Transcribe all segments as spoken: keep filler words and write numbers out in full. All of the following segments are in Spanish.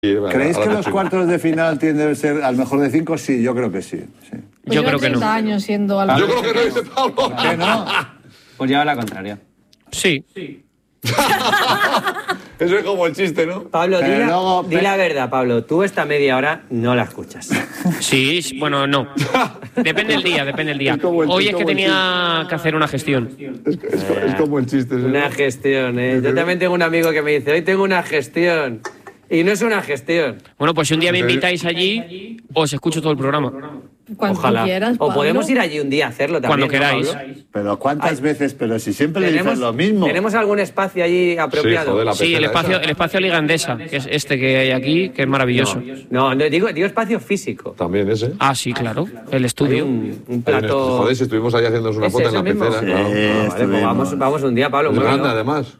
Sí, bueno, ¿Creéis que los cuartos de final tienden a ser al mejor de cinco? Sí, yo creo que sí. sí. Pues yo creo que no. años siendo al... Yo creo que no, dice Pablo. ¿Por qué no? Pues lleva la contraria. Sí. sí. Eso es como el chiste, ¿no? Pablo, di, la, luego, di la verdad, Pablo. Tú esta media hora no la escuchas. Sí, bueno, no. Depende del día, depende del día. Es como el- Hoy es es que como el tenía que hacer una gestión. Es, es, es como el chiste. ¿sí? Una gestión, ¿eh? Yo también tengo un amigo que me dice, hoy tengo una gestión. Y no es una gestión. Bueno, pues si un día me invitáis allí, os escucho todo el programa. Cuando Ojalá. quieras, O Pablo. podemos ir allí un día a hacerlo también. Cuando ¿no, queráis. Pablo? Pero ¿cuántas Ay. veces? Pero si siempre le ¿Tenemos, dices lo mismo. ¿Tenemos algún espacio allí apropiado? Sí, joder, la Sí, el pecera espacio, esa. el espacio Liga Endesa, que es este que hay aquí, que es maravilloso. No, no, digo, digo espacio físico. También ese. Ah, sí, claro. El Hay estudio. un, un Hay un plato... estu- Joder, si estuvimos ahí haciéndonos una ¿Ese foto es en la el mismo? pecera. Sí. Claro. Ah, vale, pues estuvimos. vamos, vamos un día, Pablo. Es muy grande, bueno. además.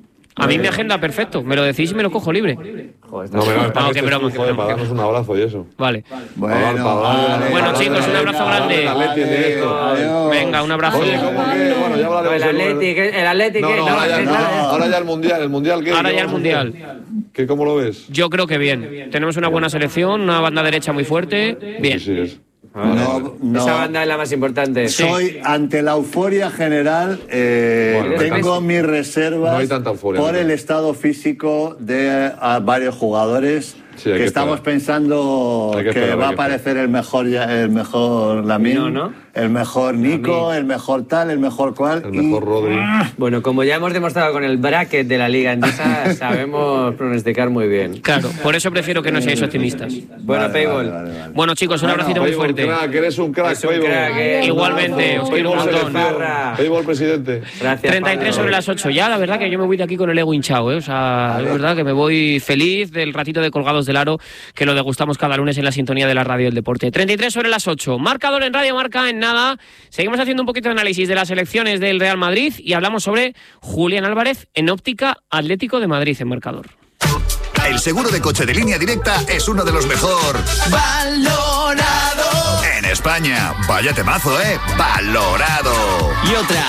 A mí me agenda perfecto. Me lo decís y me lo cojo libre. Joder, está No, me súper- va para No, qué broma, qué joder, broma. para darnos un abrazo y eso. Vale. Bueno, Para- para- vale, Bueno, vale, chicos, un vale, abrazo vale, grande. vale, Atleti de esto. adiós. Venga, un abrazo. Oye, ¿cómo que? Bueno, ya hablaremos. El Atlético, el Atlético... No, no, ahora ya, es no, nada. ahora ya el Mundial. ¿El Mundial qué? Ahora ¿Qué ya el vamos a hacer? Mundial. ¿Qué, ¿Cómo lo ves? Yo creo que bien. Tenemos una buena selección, una banda derecha muy fuerte. Bien. Sí, sí, es. No, no. Esa banda es la más importante. Soy, ante la euforia general, eh, Bueno, tengo mis reservas no hay tanta euforia, por no. el estado físico de a varios jugadores. Sí, hay que que estamos esperar. pensando Hay que que, esperar, va hay a que esperar. aparecer el mejor, ya- el mejor Lamine, No, ¿no? el mejor Nico, Lamine. el mejor tal, el mejor cual. El y- mejor Rodri. Bueno, como ya hemos demostrado con el bracket de la Liga Endesa, sabemos pronosticar muy bien. Claro, por eso prefiero que no seáis optimistas. Bueno, Vale, Payball. vale, vale, vale. Bueno, chicos, un abracito muy Payball, fuerte. crack, eres un crack, Es un Payball. crack, eh. Igualmente, os quiero un Payball montón. selección. Payball presidente. Gracias, treinta y tres Pablo. sobre las ocho. Ya, la verdad que yo me voy de aquí con el ego hinchado, ¿eh? O sea, es verdad que me voy feliz del ratito de Colgados del Aro que lo degustamos cada lunes en la sintonía de la radio del deporte. treinta y tres sobre las ocho. Marcador en Radio Marca en nada. Seguimos haciendo un poquito de análisis de las elecciones del Real Madrid y hablamos sobre Julián Álvarez en óptica Atlético de Madrid en marcador. El seguro de coche de Línea Directa es uno de los mejor valorado en España. Vaya temazo, ¿eh? Valorado. Y otra,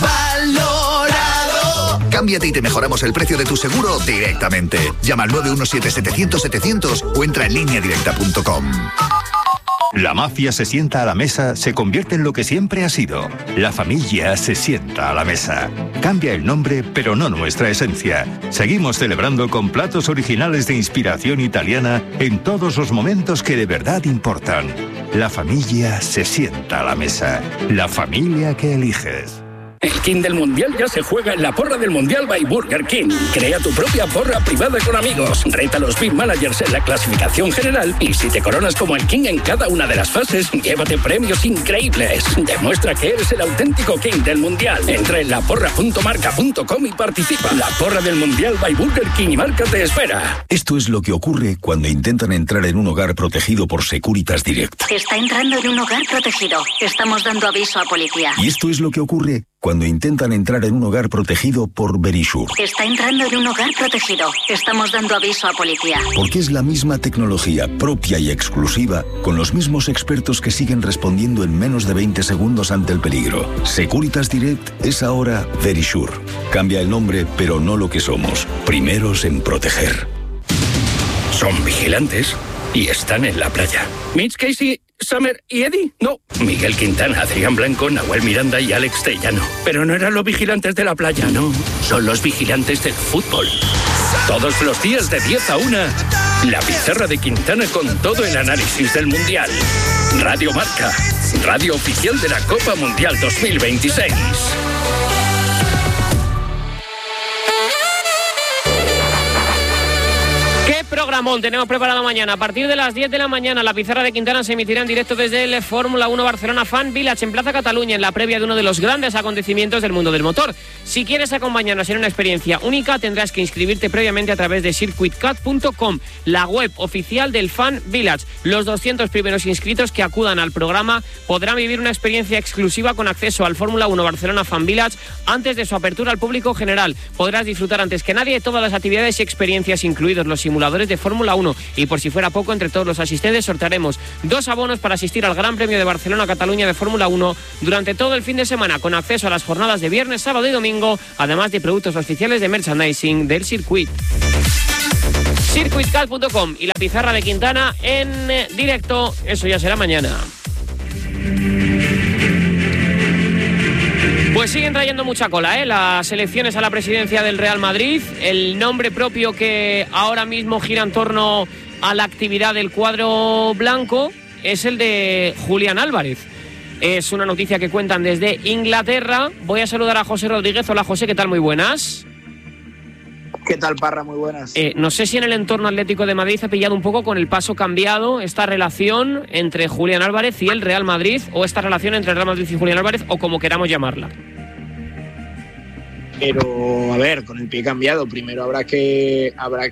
valorado. Cámbiate y te mejoramos el precio de tu seguro directamente. Llama al nueve uno siete, setecientos, setecientos o entra en línea directa punto com. La mafia se sienta a la mesa, se convierte en lo que siempre ha sido. La familia se sienta a la mesa. Cambia el nombre, pero no nuestra esencia. Seguimos celebrando con platos originales de inspiración italiana en todos los momentos que de verdad importan. La familia se sienta a la mesa. La familia que eliges. El King del Mundial ya se juega en la porra del Mundial by Burger King. Crea tu propia porra privada con amigos. Reta a los B I M Managers en la clasificación general y si te coronas como el King en cada una de las fases, llévate premios increíbles. Demuestra que eres el auténtico King del Mundial. Entra en la porra punto marca punto com y participa. La porra del Mundial by Burger King y Marca te espera. Esto es lo que ocurre cuando intentan entrar en un hogar protegido por Securitas Direct. Está entrando en un hogar protegido. Estamos dando aviso a policía. Y esto es lo que ocurre cuando intentan entrar en un hogar protegido por Verisure. Está entrando en un hogar protegido. Estamos dando aviso a policía. Porque es la misma tecnología propia y exclusiva, con los mismos expertos que siguen respondiendo en menos de veinte segundos ante el peligro. Securitas Direct es ahora Verisure. Cambia el nombre, pero no lo que somos. Primeros en proteger. Son vigilantes y están en la playa. Mitch Casey, Summer y Eddie. No, Miguel Quintana, Adrián Blanco, Nahuel Miranda y Alex Tellano. Pero no eran los vigilantes de la playa, no. Son los vigilantes del fútbol. Todos los días de diez a una, la pizarra de Quintana con todo el análisis del Mundial. Radio Marca, radio oficial de la Copa Mundial dos mil veintiséis. Programón tenemos preparado mañana. A partir de las diez de la mañana, la pizarra de Quintana se emitirá en directo desde el Fórmula uno Barcelona Fan Village en Plaza Cataluña, en la previa de uno de los grandes acontecimientos del mundo del motor. Si quieres acompañarnos en una experiencia única, tendrás que inscribirte previamente a través de circuit cat punto com, la web oficial del Fan Village. Los doscientos primeros inscritos que acudan al programa podrán vivir una experiencia exclusiva con acceso al Fórmula uno Barcelona Fan Village antes de su apertura al público general. Podrás disfrutar antes que nadie de todas las actividades y experiencias, incluidos los simuladores de Fórmula uno, y por si fuera poco, entre todos los asistentes sortearemos dos abonos para asistir al Gran Premio de Barcelona-Cataluña de Fórmula uno durante todo el fin de semana, con acceso a las jornadas de viernes, sábado y domingo, además de productos oficiales de merchandising del circuito. circuit cat punto com y la pizarra de Quintana en directo. Eso ya será mañana. Pues siguen trayendo mucha cola, ¿eh? Las elecciones a la presidencia del Real Madrid. El nombre propio que ahora mismo gira en torno a la actividad del cuadro blanco es el de Julián Álvarez. Es una noticia que cuentan desde Inglaterra. Voy a saludar a José Rodríguez. Hola, José, ¿qué tal? Muy buenas. ¿Qué tal, Parra? Muy buenas. Eh, no sé si en el entorno Atlético de Madrid ha pillado un poco con el paso cambiado esta relación entre Julián Álvarez y el Real Madrid, o esta relación entre el Real Madrid y Julián Álvarez, o como queramos llamarla. Pero, a ver, con el pie cambiado, primero habrá que habrá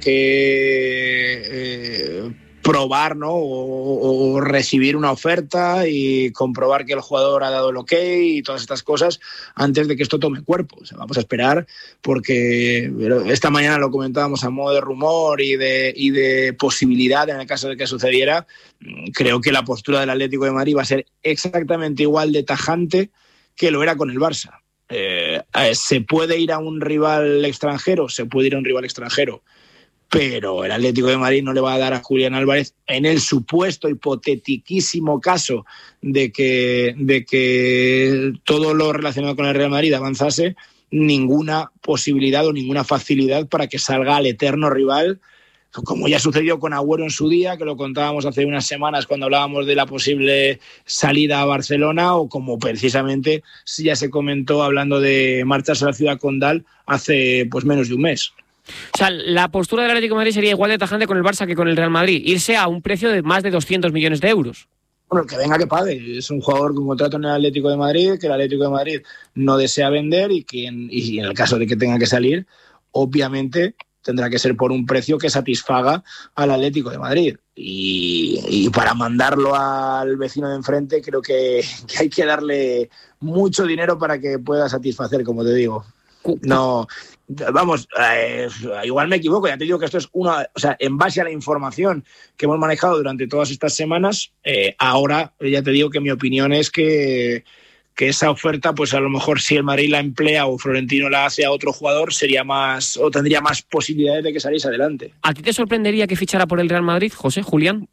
que eh, probar, ¿no? O, o recibir una oferta y comprobar que el jugador ha dado el ok y todas estas cosas antes de que esto tome cuerpo. O sea, vamos a esperar, porque esta mañana lo comentábamos a modo de rumor y de, y de posibilidad en el caso de que sucediera. Creo que la postura del Atlético de Madrid va a ser exactamente igual de tajante que lo era con el Barça. Eh, se puede ir a un rival extranjero, se puede ir a un rival extranjero, pero el Atlético de Madrid no le va a dar a Julián Álvarez, en el supuesto hipotetiquísimo caso de que, de que todo lo relacionado con el Real Madrid avanzase, ninguna posibilidad o ninguna facilidad para que salga al eterno rival, como ya sucedió con Agüero en su día, que lo contábamos hace unas semanas cuando hablábamos de la posible salida a Barcelona, o como precisamente ya se comentó hablando de marcharse a la ciudad condal hace pues menos de un mes. O sea, la postura del Atlético de Madrid sería igual de tajante con el Barça que con el Real Madrid, irse a un precio de más de doscientos millones de euros. Bueno, que venga que pague. Es un jugador con contrato en el Atlético de Madrid, que el Atlético de Madrid no desea vender y que en, y en el caso de que tenga que salir, obviamente tendrá que ser por un precio que satisfaga al Atlético de Madrid. Y, y para mandarlo al vecino de enfrente creo que, que hay que darle mucho dinero para que pueda satisfacer, como te digo. No, vamos, eh, igual me equivoco, ya te digo que esto es una, o sea, en base a la información que hemos manejado durante todas estas semanas, eh, ahora ya te digo que mi opinión es que, que esa oferta, pues a lo mejor si el Madrid la emplea o Florentino la hace a otro jugador, sería más, o tendría más posibilidades de que saliese adelante. ¿A ti te sorprendería que fichara por el Real Madrid, José, Julián?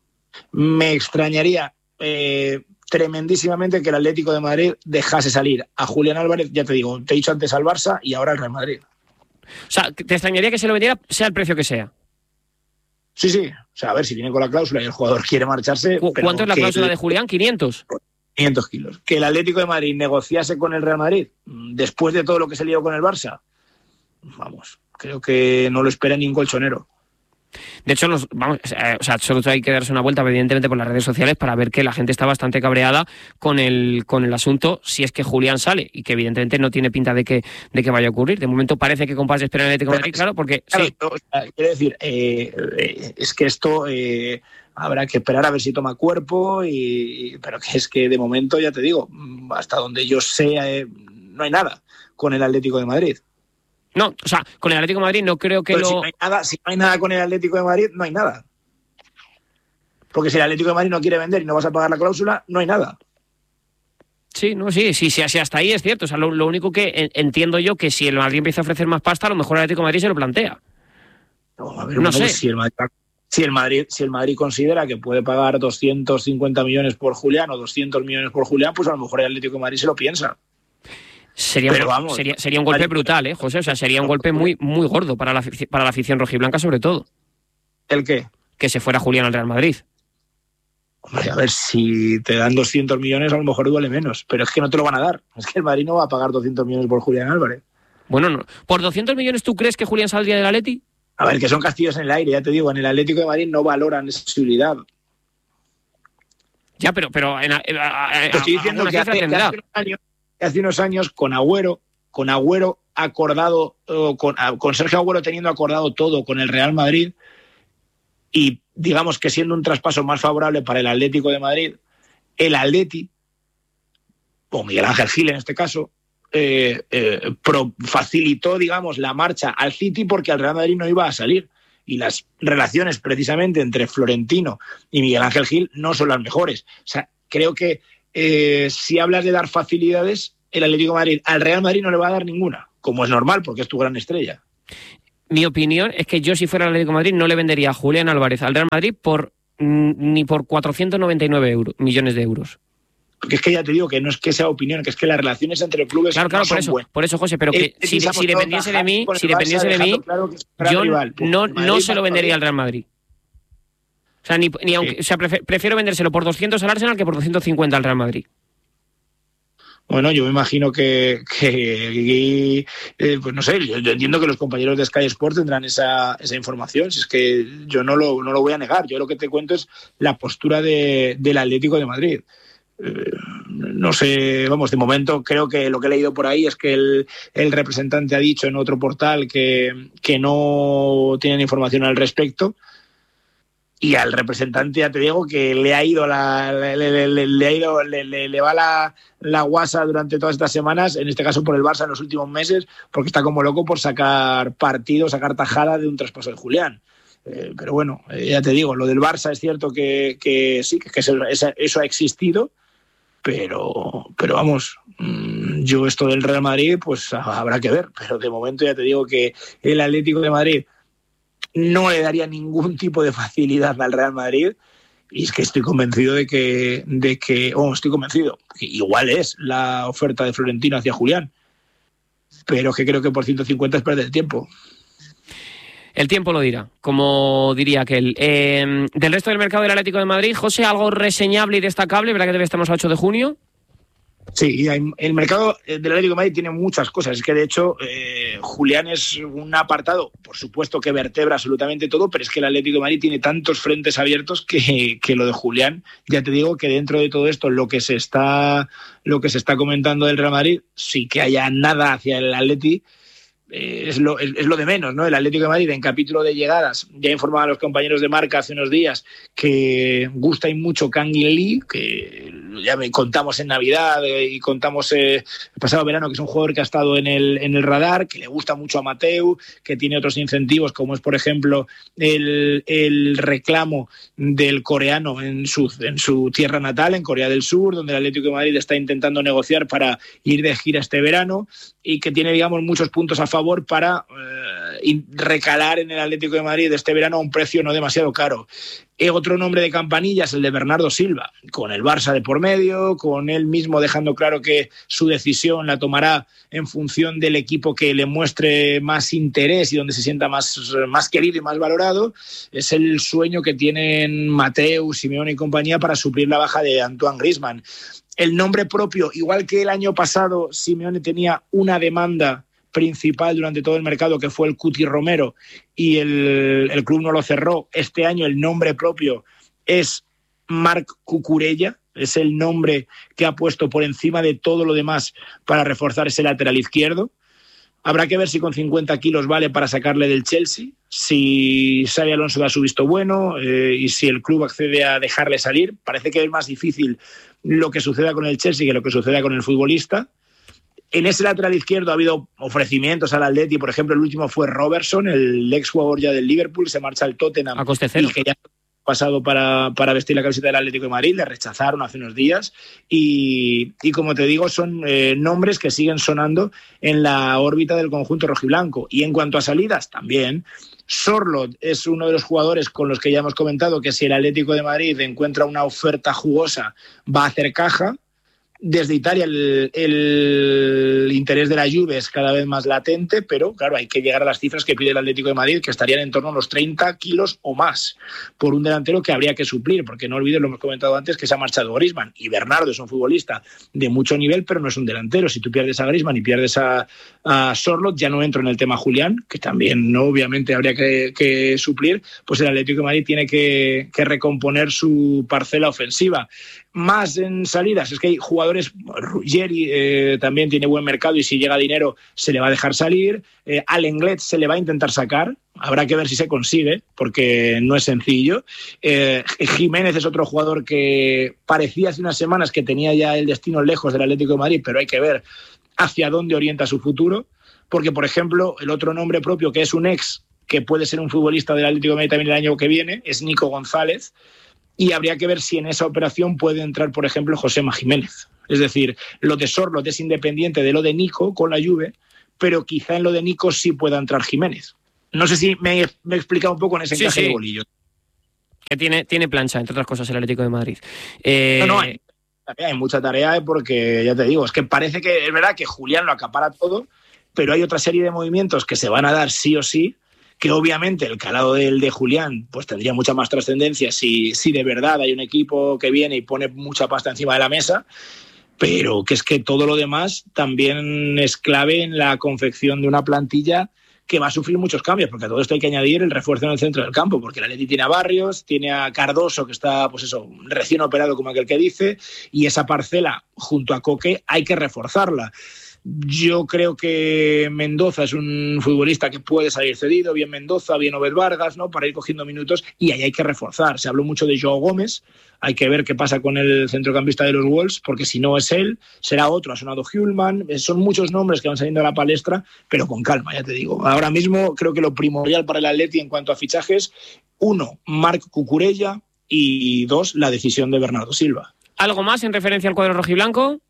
Me extrañaría eh, tremendísimamente que el Atlético de Madrid dejase salir a Julián Álvarez, ya te digo, te he dicho antes al Barça y ahora al Real Madrid. O sea, ¿te extrañaría que se lo vendiera sea el precio que sea? Sí, sí. O sea, a ver, si viene con la cláusula y el jugador quiere marcharse... ¿Cuánto es la cláusula de Julián? ¿quinientos? quinientos kilos. Que el Atlético de Madrid negociase con el Real Madrid después de todo lo que se lió con el Barça, vamos, creo que no lo espera ni un colchonero. De hecho, nos, vamos, eh, o sea, solo hay que darse una vuelta, evidentemente, por las redes sociales para ver que la gente está bastante cabreada con el, con el asunto, si es que Julián sale, y que evidentemente no tiene pinta de que, de que vaya a ocurrir. De momento parece que Compás espera el Atlético de Madrid, claro, porque... Claro, sí. o sea, quiero decir, eh, eh, es que esto eh, habrá que esperar a ver si toma cuerpo, y, pero que es que de momento, ya te digo, hasta donde yo sé, eh, no hay nada con el Atlético de Madrid. No, o sea, con el Atlético de Madrid no creo que Pero lo... si no hay nada, si no hay nada con el Atlético de Madrid, no hay nada. Porque si el Atlético de Madrid no quiere vender y no vas a pagar la cláusula, no hay nada. Sí, no, sí, sí, sí, hasta ahí es cierto. O sea, lo, lo único que entiendo yo que si el Madrid empieza a ofrecer más pasta, a lo mejor el Atlético de Madrid se lo plantea. No, a ver, no bueno, sé. Pues si, el Madrid, si, el Madrid, si el Madrid considera que puede pagar doscientos cincuenta millones por Julián o doscientos millones por Julián, pues a lo mejor el Atlético de Madrid se lo piensa. Sería, Pero un, vamos, sería, sería un golpe brutal, ¿eh, José? O sea, sería un golpe muy, muy gordo para la, para la afición rojiblanca, sobre todo. ¿El qué? Que se fuera Julián al Real Madrid. Hombre, a ver, si te dan doscientos millones, a lo mejor duele menos. Pero es que no te lo van a dar. Es que el Madrid no va a pagar doscientos millones por Julián Álvarez. Bueno, no. ¿Por doscientos millones tú crees que Julián saldría del Atleti? A ver, que son castillos en el aire, ya te digo. En el Atlético de Madrid no valoran esa posibilidad. Ya, pero... pero en, a, a, a, te estoy diciendo que hace, que, hace unos años, que hace unos años con Agüero, con Agüero acordado, con, con Sergio Agüero teniendo acordado todo con el Real Madrid, y digamos que siendo un traspaso más favorable para el Atlético de Madrid, el Atleti, o Miguel Ángel Gil en este caso, eh, eh, pro, facilitó, digamos, la marcha al City porque el Real Madrid no iba a salir. Y las relaciones precisamente entre Florentino y Miguel Ángel Gil no son las mejores. O sea, creo que eh, si hablas de dar facilidades, el Atlético de Madrid al Real Madrid no le va a dar ninguna, como es normal, porque es tu gran estrella. mi opinión es que yo, si fuera el Atlético de Madrid, no le vendería a Julián Álvarez al Real Madrid por ni por cuatrocientos noventa y nueve euros, millones de euros. Porque es que ya te digo que no es que sea opinión, que es que las relaciones entre clubes claro, claro, no por son eso, buenas. por eso, José, pero que eh, si, si dependiese de mí, si dependiese de mí, claro yo rival, pues no, no se lo vendería al Real Madrid. O sea, ni, ni aunque, sí. o sea, prefiero, prefiero vendérselo por doscientos al Arsenal que por doscientos cincuenta al Real Madrid. Bueno, yo me imagino que, que eh, pues no sé, yo, yo entiendo que los compañeros de Sky Sport tendrán esa, esa información, si es que yo no lo, no lo voy a negar, yo lo que te cuento es la postura de, del Atlético de Madrid. Eh, no sé, vamos, de momento creo que lo que he leído por ahí es que el, el representante ha dicho en otro portal que, que no tienen información al respecto. Y al representante, ya te digo, que le ha ido la, le, le, le, le ha ido, le, le, le va la, la guasa durante todas estas semanas, en este caso por el Barça en los últimos meses, porque está como loco por sacar partido, sacar tajada de un traspaso de Julián. Eh, pero bueno, eh, ya te digo, lo del Barça es cierto que, que sí, que eso, eso ha existido, pero, pero vamos, yo esto del Real Madrid, pues habrá que ver. Pero de momento ya te digo que el Atlético de Madrid no le daría ningún tipo de facilidad al Real Madrid, y es que estoy convencido de que, de que oh, estoy convencido, que igual es la oferta de Florentino hacia Julián, pero que creo que por ciento cincuenta es perder el tiempo. El tiempo lo dirá, como diría aquel. Eh, del resto del mercado del Atlético de Madrid, José, ¿algo reseñable y destacable? ¿Verdad que todavía estamos a ocho de junio? Sí, el mercado del Atlético de Madrid tiene muchas cosas. Es que, de hecho, eh, Julián es un apartado, por supuesto, que vertebra absolutamente todo, pero es que el Atlético de Madrid tiene tantos frentes abiertos que, que lo de Julián, ya te digo que dentro de todo esto, lo que se está, lo que se está comentando del Real Madrid, sí que haya nada hacia el Atleti, eh, es, lo, es, es lo de menos, ¿no? El Atlético de Madrid, en capítulo de llegadas, ya informaba a los compañeros de Marca hace unos días que gusta y mucho Kangin Lee, que ya me contamos en Navidad eh, y contamos eh, el pasado verano, que es un jugador que ha estado en el, en el radar, que le gusta mucho a Mateu, que tiene otros incentivos, como es, por ejemplo, el, el reclamo del coreano en su, en su tierra natal, en Corea del Sur, donde el Atlético de Madrid está intentando negociar para ir de gira este verano, y que tiene, digamos, muchos puntos a favor para eh, recalar en el Atlético de Madrid este verano a un precio no demasiado caro. Eh, otro nombre de campanilla es el de Bernardo Silva, con el Barça de por medio, con él mismo dejando claro que su decisión la tomará en función del equipo que le muestre más interés y donde se sienta más, más querido y más valorado. Es el sueño que tienen Mateu, Simeone y compañía para suplir la baja de Antoine Griezmann. El nombre propio, igual que el año pasado Simeone tenía una demanda principal durante todo el mercado, que fue el Cuti Romero, y el, el club no lo cerró. Este año el nombre propio es Marc Cucurella, es el nombre que ha puesto por encima de todo lo demás para reforzar ese lateral izquierdo. Habrá que ver si con cincuenta kilos vale para sacarle del Chelsea, si Xabi Alonso da su visto bueno eh, y si el club accede a dejarle salir. Parece que es más difícil lo que suceda con el Chelsea que lo que suceda con el futbolista. En ese lateral izquierdo ha habido ofrecimientos al Atleti, por ejemplo, el último fue Robertson, el ex jugador ya del Liverpool, se marcha al Tottenham a coste cero, y que ya ha pasado para, para vestir la camiseta del Atlético de Madrid, le rechazaron hace unos días y, y como te digo, son eh, nombres que siguen sonando en la órbita del conjunto rojiblanco. Y en cuanto a salidas, también Sorloth es uno de los jugadores con los que ya hemos comentado que si el Atlético de Madrid encuentra una oferta jugosa va a hacer caja. Desde Italia el, el interés de la Juve es cada vez más latente, pero claro, hay que llegar a las cifras que pide el Atlético de Madrid, que estarían en torno a los treinta kilos o más por un delantero que habría que suplir, porque no olvides, lo hemos comentado antes, que se ha marchado Griezmann, y Bernardo es un futbolista de mucho nivel, pero no es un delantero. Si tú pierdes a Griezmann y pierdes a, a Sorloth, ya no entro en el tema Julián, que también no obviamente habría que, que suplir, pues el Atlético de Madrid tiene que, que recomponer su parcela ofensiva. Más en salidas, es que hay jugadores, Ruggeri eh, también tiene buen mercado y si llega dinero se le va a dejar salir, eh, al Lenglet se le va a intentar sacar, habrá que ver si se consigue porque no es sencillo. eh, Jiménez es otro jugador que parecía hace unas semanas que tenía ya el destino lejos del Atlético de Madrid, pero hay que ver hacia dónde orienta su futuro, porque por ejemplo el otro nombre propio que es un ex que puede ser un futbolista del Atlético de Madrid también el año que viene es Nico González. Y habría que ver si en esa operación puede entrar, por ejemplo, Josema Jiménez. Es decir, lo de Sorloth es independiente de lo de Nico con la Juve, pero quizá en lo de Nico sí pueda entrar Jiménez. No sé si me, me he explicado un poco en ese Sí, encaje sí. de bolillos. Que tiene, tiene plancha, entre otras cosas, el Atlético de Madrid. Eh, No, no, hay, hay mucha tarea porque, ya te digo, es que parece que es verdad que Julián lo acapara todo, pero hay otra serie de movimientos que se van a dar sí o sí, que obviamente el calado del de Julián pues tendría mucha más trascendencia si, si de verdad hay un equipo que viene y pone mucha pasta encima de la mesa, pero que es que todo lo demás también es clave en la confección de una plantilla que va a sufrir muchos cambios, porque a todo esto hay que añadir el refuerzo en el centro del campo, porque el Atleti tiene a Barrios, tiene a Cardoso, que está, pues eso, recién operado, como aquel que dice, y esa parcela, junto a Coque, hay que reforzarla. Yo creo que Mendoza es un futbolista que puede salir cedido, bien Mendoza, bien Obed Vargas, ¿no?, para ir cogiendo minutos, y ahí hay que reforzar. Se habló mucho de Joao Gómez, hay que ver qué pasa con el centrocampista de los Wolves, porque si no es él, será otro. Ha sonado Hjulman, son muchos nombres que van saliendo a la palestra, pero con calma, ya te digo. Ahora mismo creo que lo primordial para el Atleti en cuanto a fichajes, uno, Marc Cucurella, y dos, la decisión de Bernardo Silva. ¿Algo más en referencia al cuadro rojiblanco?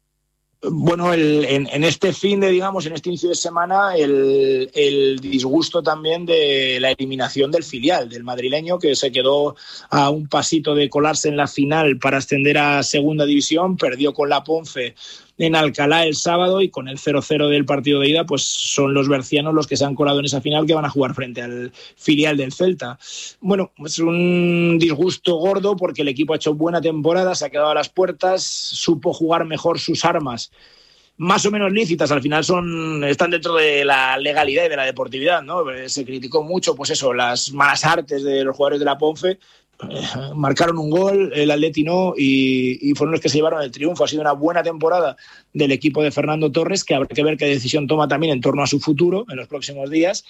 Bueno, el, en, en este fin de, digamos, en este inicio de semana, el, el disgusto también de la eliminación del filial, del madrileño, que se quedó a un pasito de colarse en la final para ascender a segunda división, perdió con la Ponce en Alcalá el sábado, y con el cero cero del partido de ida, pues son los bercianos los que se han colado en esa final, que van a jugar frente al filial del Celta. Bueno, es un disgusto gordo porque el equipo ha hecho buena temporada, se ha quedado a las puertas, supo jugar mejor sus armas, más o menos lícitas, al final son están dentro de la legalidad y de la deportividad, ¿no? Se criticó mucho, pues eso, las malas artes de los jugadores de la Ponce. Eh, marcaron un gol, el Atleti no, y, y fueron los que se llevaron el triunfo. Ha sido una buena temporada del equipo de Fernando Torres, que habrá que ver qué decisión toma también en torno a su futuro en los próximos días,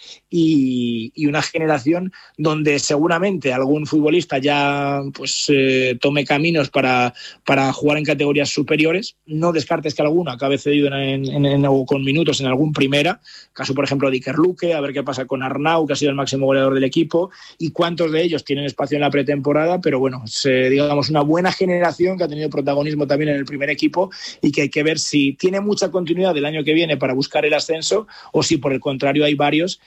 y, y una generación donde seguramente algún futbolista ya pues eh, tome caminos para, para jugar en categorías superiores. No descartes que alguno acabe cedido en, en, en, o con minutos en algún primera, caso por ejemplo de Iker Luque, a ver qué pasa con Arnau, que ha sido el máximo goleador del equipo, y cuántos de ellos tienen espacio en la pretemporada. Pero bueno, es, eh, digamos, una buena generación que ha tenido protagonismo también en el primer equipo, y que hay que ver si tiene mucha continuidad el año que viene para buscar el ascenso, o si por el contrario hay varios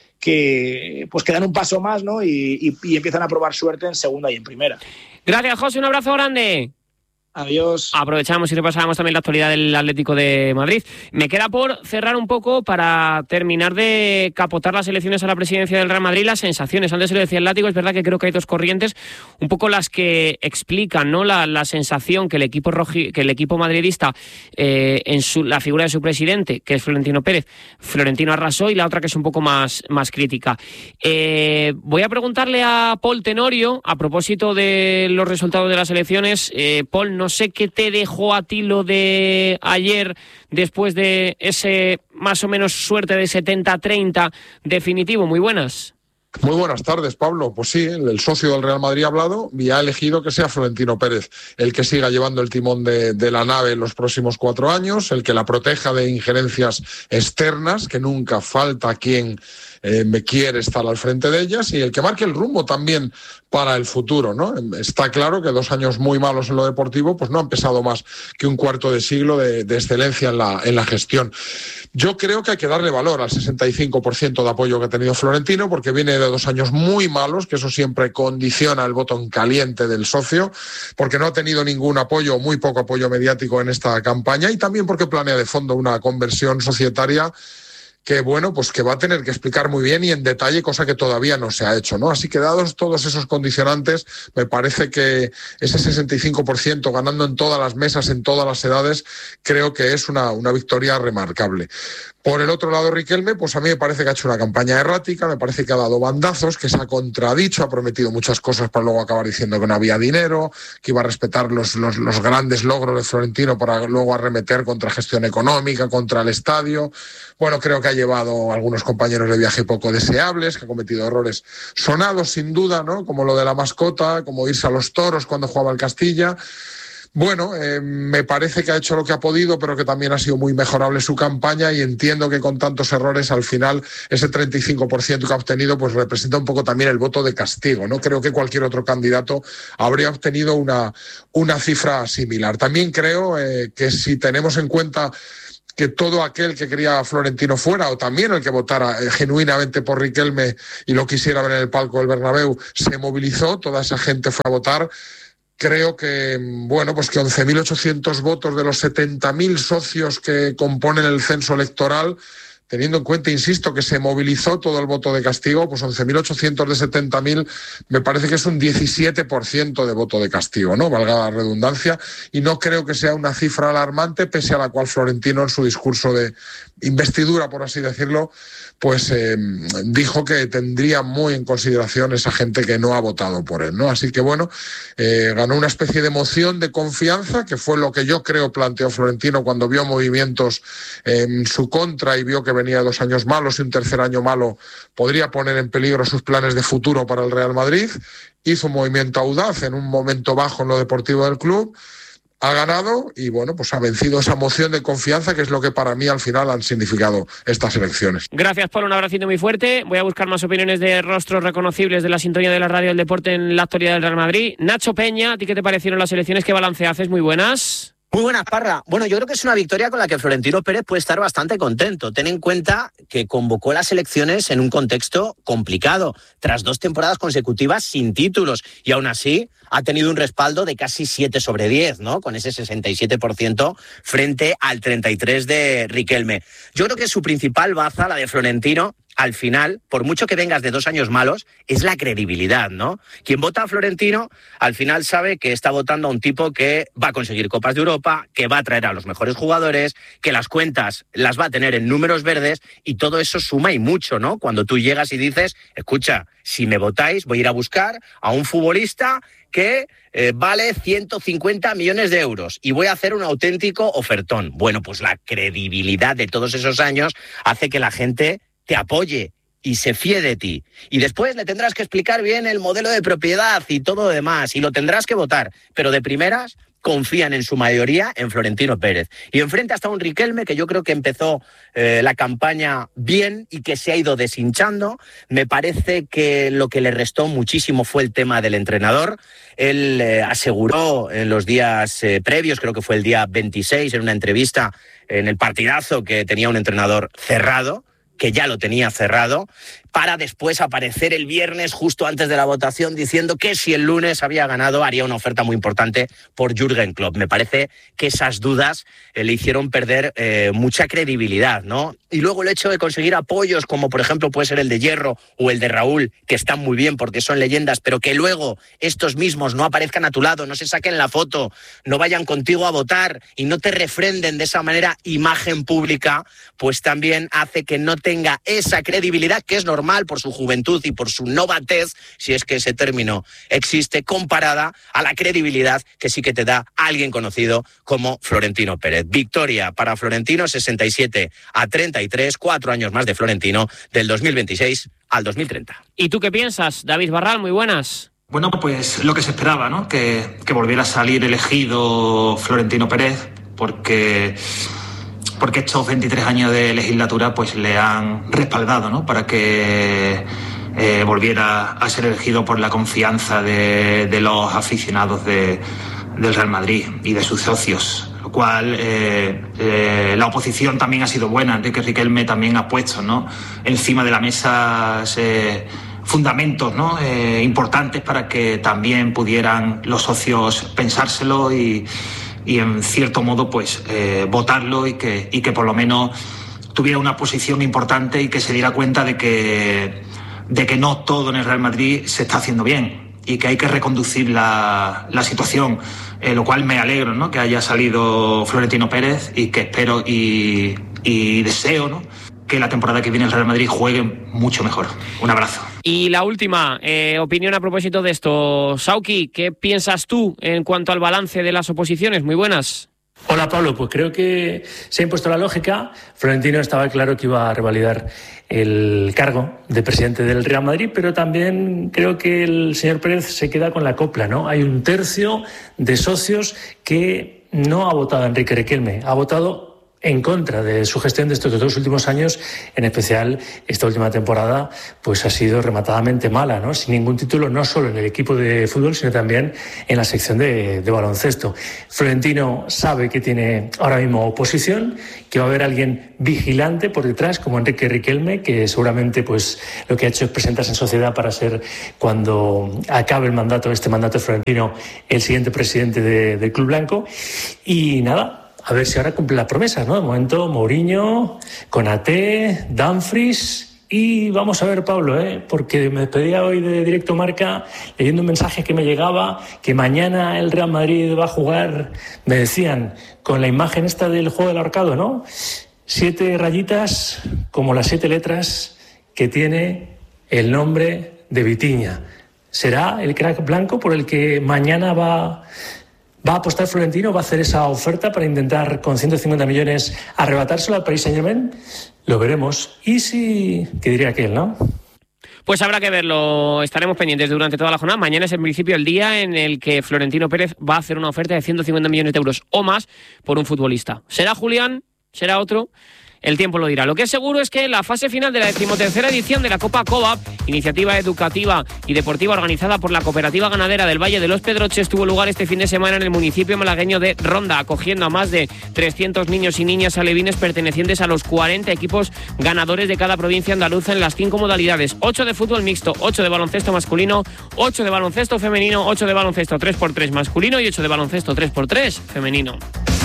que pues que dan un paso más, ¿no? y, y, y empiezan a probar suerte en segunda y en primera. Gracias, José, un abrazo grande. Adiós. Aprovechamos y repasamos también la actualidad del Atlético de Madrid. Me queda por cerrar un poco para terminar de capotar las elecciones a la presidencia del Real Madrid, las sensaciones. Antes se lo decía el Látigo, es verdad que creo que hay dos corrientes, un poco las que explican, ¿no?, la, la sensación que el equipo roji, que el equipo madridista, eh, en su, la figura de su presidente, que es Florentino Pérez, Florentino arrasó, y la otra que es un poco más, más crítica. Eh, voy a preguntarle a Paul Tenorio, a propósito de los resultados de las elecciones. Eh, Paul, no No sé qué te dejó a ti lo de ayer, después de ese más o menos suerte de setenta treinta definitivo. Muy buenas. Muy buenas tardes, Pablo. Pues sí, el socio del Real Madrid ha hablado y ha elegido que sea Florentino Pérez el que siga llevando el timón de, de la nave en los próximos cuatro años, el que la proteja de injerencias externas, que nunca falta quien eh, me quiere estar al frente de ellas, y el que marque el rumbo también para el futuro, ¿no? Está claro que dos años muy malos en lo deportivo pues no han pesado más que un cuarto de siglo de, de excelencia en la, en la gestión. Yo creo que hay que darle valor al sesenta y cinco por ciento de apoyo que ha tenido Florentino, porque viene de dos años muy malos, que eso siempre condiciona el voto en caliente del socio, porque no ha tenido ningún apoyo, muy poco apoyo mediático en esta campaña, y también porque planea de fondo una conversión societaria que, bueno, pues que va a tener que explicar muy bien y en detalle, cosa que todavía no se ha hecho, ¿no? Así que, dados todos esos condicionantes, me parece que ese sesenta y cinco por ciento ganando en todas las mesas, en todas las edades, creo que es una, una victoria remarcable. Por el otro lado, Riquelme, pues a mí me parece que ha hecho una campaña errática, me parece que ha dado bandazos, que se ha contradicho, ha prometido muchas cosas para luego acabar diciendo que no había dinero, que iba a respetar los, los, los grandes logros de Florentino para luego arremeter contra gestión económica, contra el estadio. Bueno, creo que ha llevado a algunos compañeros de viaje poco deseables, que ha cometido errores sonados sin duda, ¿no? Como lo de la mascota, como irse a los toros cuando jugaba el Castilla. Bueno, eh, me parece que ha hecho lo que ha podido, pero que también ha sido muy mejorable su campaña, y entiendo que con tantos errores al final ese treinta y cinco por ciento que ha obtenido pues representa un poco también el voto de castigo, ¿no? Creo que cualquier otro candidato habría obtenido una, una cifra similar. También creo eh, que si tenemos en cuenta que todo aquel que quería a Florentino fuera, o también el que votara eh, genuinamente por Riquelme y lo quisiera ver en el palco del Bernabéu, se movilizó, toda esa gente fue a votar. Creo que, bueno, pues que once mil ochocientos votos de los setenta mil socios que componen el censo electoral, teniendo en cuenta, insisto, que se movilizó todo el voto de castigo, pues once mil ochocientos de setenta mil me parece que es un diecisiete por ciento de voto de castigo, ¿no? Valga la redundancia, y no creo que sea una cifra alarmante, pese a la cual Florentino en su discurso de investidura, por así decirlo, pues eh, dijo que tendría muy en consideración esa gente que no ha votado por él, ¿no? Así que bueno, eh, ganó una especie de moción de confianza, que fue lo que yo creo planteó Florentino cuando vio movimientos en su contra y vio que venía dos años malos y un tercer año malo podría poner en peligro sus planes de futuro para el Real Madrid. Hizo un movimiento audaz en un momento bajo en lo deportivo del club, ha ganado y bueno, pues ha vencido esa moción de confianza, que es lo que para mí al final han significado estas elecciones. Gracias, Pablo, un abracito muy fuerte. Voy a buscar más opiniones de rostros reconocibles de la sintonía de la radio del deporte en la actualidad del Real Madrid. Nacho Peña, ¿a ti qué te parecieron las elecciones? ¿Qué balance haces? Muy buenas. Muy buenas, Parra. Bueno, yo creo que es una victoria con la que Florentino Pérez puede estar bastante contento. Ten en cuenta que convocó las elecciones en un contexto complicado, tras dos temporadas consecutivas sin títulos, y aún así ha tenido un respaldo de casi siete sobre diez, ¿no? Con ese sesenta y siete por ciento frente al treinta y tres por ciento de Riquelme. Yo creo que su principal baza, la de Florentino, al final, por mucho que vengas de dos años malos, es la credibilidad, ¿no? Quien vota a Florentino, al final sabe que está votando a un tipo que va a conseguir Copas de Europa, que va a traer a los mejores jugadores, que las cuentas las va a tener en números verdes, y todo eso suma y mucho, ¿no? Cuando tú llegas y dices, escucha, si me votáis, voy a ir a buscar a un futbolista que eh, vale ciento cincuenta millones de euros y voy a hacer un auténtico ofertón. Bueno, pues la credibilidad de todos esos años hace que la gente te apoye y se fíe de ti. Y después le tendrás que explicar bien el modelo de propiedad y todo lo demás, y lo tendrás que votar. Pero de primeras confían en su mayoría en Florentino Pérez. Y enfrente hasta un Riquelme que yo creo que empezó eh, la campaña bien y que se ha ido deshinchando. Me parece que lo que le restó muchísimo fue el tema del entrenador. Él eh, aseguró en los días eh, previos, creo que fue el día veintiséis, en una entrevista en el partidazo, que tenía un entrenador cerrado, que ya lo tenía cerrado, para después aparecer el viernes justo antes de la votación diciendo que si el lunes había ganado haría una oferta muy importante por Jürgen Klopp. Me parece que esas dudas eh, le hicieron perder eh, mucha credibilidad, ¿no? Y luego el hecho de conseguir apoyos, como por ejemplo puede ser el de Hierro o el de Raúl, que están muy bien porque son leyendas, pero que luego estos mismos no aparezcan a tu lado, no se saquen la foto, no vayan contigo a votar y no te refrenden de esa manera imagen pública, pues también hace que no tenga esa credibilidad, que es normal por su juventud y por su novatez, si es que ese término existe, comparada a la credibilidad que sí que te da alguien conocido como Florentino Pérez. Victoria para Florentino, sesenta y siete a treinta y tres, cuatro años más de Florentino, del dos mil veintiséis al dos mil treinta. ¿Y tú qué piensas, David Barral? Muy buenas. Bueno, pues lo que se esperaba, ¿no? Que, que volviera a salir elegido Florentino Pérez, porque... porque estos veintitrés años de legislatura pues le han respaldado, ¿no? Para que eh, volviera a ser elegido por la confianza de, de los aficionados de, del Real Madrid y de sus socios, lo cual eh, eh, la oposición también ha sido buena. Enrique Riquelme también ha puesto, ¿no?, encima de la mesa eh, fundamentos, ¿no?, eh, importantes para que también pudieran los socios pensárselo y y en cierto modo pues eh, votarlo, y que, y que por lo menos tuviera una posición importante y que se diera cuenta de que, de que no todo en el Real Madrid se está haciendo bien y que hay que reconducir la, la situación, eh, lo cual me alegro, ¿no?, que haya salido Florentino Pérez, y que espero y, y deseo, ¿no?, que la temporada que viene el Real Madrid juegue mucho mejor. Un abrazo. Y la última eh, opinión a propósito de esto. Sauki, ¿qué piensas tú en cuanto al balance de las oposiciones? Muy buenas. Hola, Pablo. Pues creo que se ha impuesto la lógica. Florentino estaba claro que iba a revalidar el cargo de presidente del Real Madrid, pero también creo que el señor Pérez se queda con la copla, ¿no? Hay un tercio de socios que no ha votado a Enrique Riquelme, ha votado en contra de su gestión de estos dos últimos años, en especial esta última temporada, pues ha sido rematadamente mala, ¿no? Sin ningún título, no solo en el equipo de fútbol, sino también en la sección de, de baloncesto. Florentino sabe que tiene ahora mismo oposición, que va a haber alguien vigilante por detrás, como Enrique Riquelme, que seguramente pues lo que ha hecho es presentarse en sociedad para ser, cuando acabe el mandato, este mandato de Florentino, el siguiente presidente de, del Club Blanco. Y nada, a ver si ahora cumple las promesas, ¿no? De momento, Mourinho, Konaté, Dumfries. Y vamos a ver, Pablo, ¿eh? Porque me despedía hoy de Directo Marca leyendo un mensaje que me llegaba, que mañana el Real Madrid va a jugar, me decían, con la imagen esta del juego del ahorcado, ¿no? Siete rayitas, como las siete letras que tiene el nombre de Vitinha. ¿Será el crack blanco por el que mañana va... ¿Va a apostar Florentino? ¿Va a hacer esa oferta para intentar con ciento cincuenta millones arrebatárselo al Paris Saint-Germain? Lo veremos. Y si... ¿Qué diría aquel, no? Pues habrá que verlo, estaremos pendientes durante toda la jornada. Mañana es en principio el día en el que Florentino Pérez va a hacer una oferta de ciento cincuenta millones de euros o más por un futbolista. ¿Será Julián? ¿Será otro? El tiempo lo dirá. Lo que es seguro es que la fase final de la decimotercera edición de la Copa Cobap, iniciativa educativa y deportiva organizada por la Cooperativa Ganadera del Valle de los Pedroches, tuvo lugar este fin de semana en el municipio malagueño de Ronda, acogiendo a más de trescientos niños y niñas alevines pertenecientes a los cuarenta equipos ganadores de cada provincia andaluza en las cinco modalidades: ocho de fútbol mixto, ocho de baloncesto masculino, ocho de baloncesto femenino, ocho de baloncesto tres por tres masculino y ocho de baloncesto tres por tres femenino.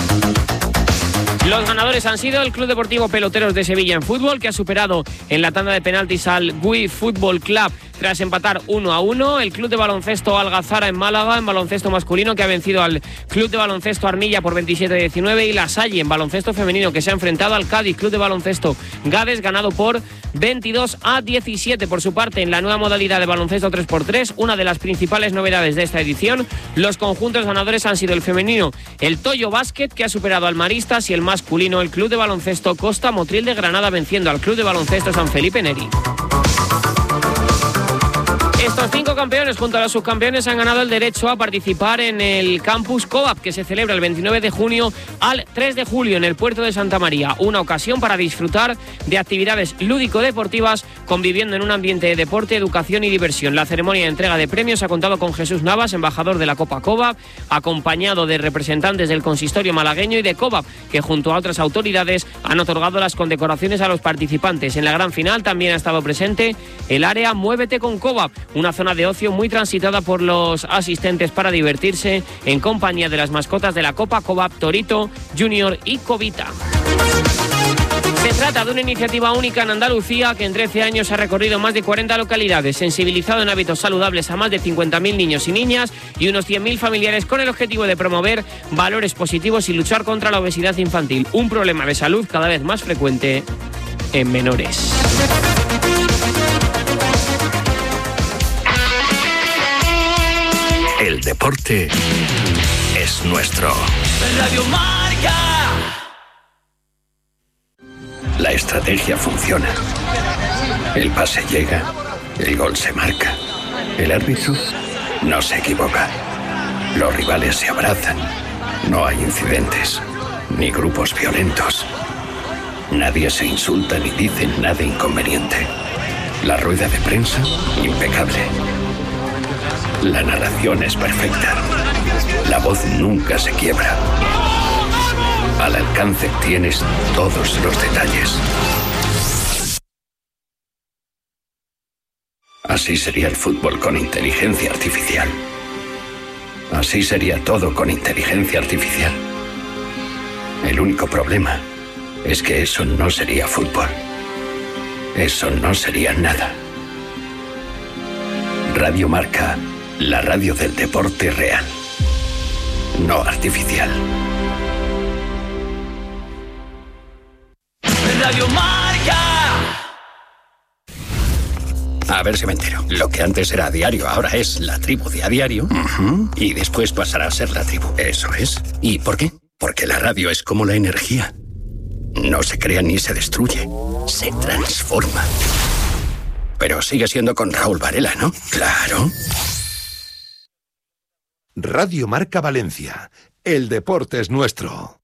Los ganadores han sido el Club Deportivo Peloteros de Sevilla en fútbol, que ha superado en la tanda de penaltis al Gui Fútbol Club tras empatar uno a uno. El Club de Baloncesto Algazara en Málaga, en baloncesto masculino, que ha vencido al Club de Baloncesto Armilla por veintisiete a diecinueve. Y la Salle en baloncesto femenino, que se ha enfrentado al Cádiz Club de Baloncesto Gades, ganado por veintidós a diecisiete. Por su parte, en la nueva modalidad de baloncesto tres por tres, una de las principales novedades de esta edición, los conjuntos ganadores han sido el femenino, el Toyo Basket, que ha superado al Maristas, y el masculino, el Club de Baloncesto Costa Motril de Granada, venciendo al Club de Baloncesto San Felipe Neri. Estos cinco campeones junto a los subcampeones han ganado el derecho a participar en el Campus Cobap, que se celebra el veintinueve de junio al tres de julio en el puerto de Santa María. Una ocasión para disfrutar de actividades lúdico-deportivas, conviviendo en un ambiente de deporte, educación y diversión. La ceremonia de entrega de premios ha contado con Jesús Navas, embajador de la Copa Cobap, acompañado de representantes del consistorio malagueño y de Cobap, que junto a otras autoridades han otorgado las condecoraciones a los participantes. En la gran final también ha estado presente el área Muévete con Cobap, una zona de ocio muy transitada por los asistentes para divertirse en compañía de las mascotas de la Copa Cobap, Torito, Junior y Cobita. Se trata de una iniciativa única en Andalucía que en trece años ha recorrido más de cuarenta localidades, sensibilizado en hábitos saludables a más de cincuenta mil niños y niñas y unos cien mil familiares, con el objetivo de promover valores positivos y luchar contra la obesidad infantil, un problema de salud cada vez más frecuente en menores. El deporte es nuestro. Radio Marca. La estrategia funciona. El pase llega, el gol se marca. El árbitro no se equivoca. Los rivales se abrazan. No hay incidentes, ni grupos violentos. Nadie se insulta ni dice nada inconveniente. La rueda de prensa, impecable. La narración es perfecta. La voz nunca se quiebra. Al alcance tienes todos los detalles. Así sería el fútbol con inteligencia artificial. Así sería todo con inteligencia artificial. El único problema es que eso no sería fútbol. Eso no sería nada. Radio Marca, la radio del deporte real, no artificial. Radio Marca. A ver si me entero. Lo que antes era diario ahora es La Tribu de a diario. Uh-huh. Y después pasará a ser La Tribu. Eso es. ¿Y por qué? Porque la radio es como la energía. No se crea ni se destruye. Se transforma. Pero sigue siendo con Raúl Varela, ¿no? Claro. Radio Marca Valencia. El deporte es nuestro.